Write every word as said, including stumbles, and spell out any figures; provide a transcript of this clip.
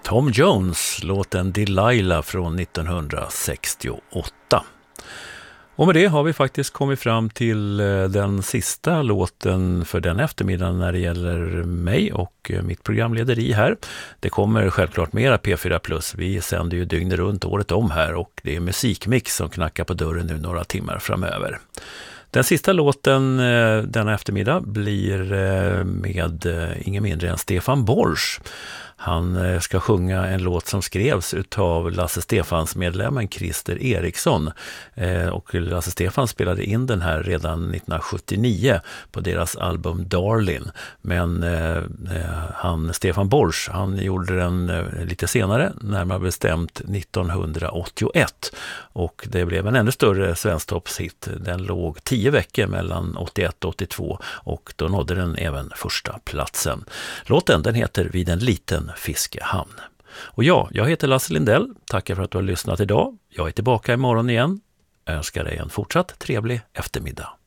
Tom Jones, låten Delilah från nittonhundrasextioåtta. Och med det har vi faktiskt kommit fram till den sista låten för den eftermiddagen när det gäller mig och mitt programlederi här. Det kommer självklart mera P fyra plus. Vi sänder ju dygnet runt året om här och det är musikmix som knackar på dörren nu några timmar framöver. Den sista låten denna eftermiddag blir med ingen mindre än Stefan Borsch. Han ska sjunga en låt som skrevs utav Lasse Stefans medlemmen Christer Eriksson. Och Lasse Stefan spelade in den här redan nittonhundrasjuttionio på deras album Darlin. Men eh, han, Stefan Borsch, han gjorde den lite senare, närmare bestämt nittonhundraåttioett. Och det blev en ännu större svensktoppshit. Den låg tio veckor mellan åttioett och åttiotvå och då nådde den även första platsen. Låten den heter Vid en liten fiskehamn. Och ja, jag heter Lasse Lindell. Tackar för att du har lyssnat idag. Jag är tillbaka imorgon igen. Jag önskar dig en fortsatt trevlig eftermiddag.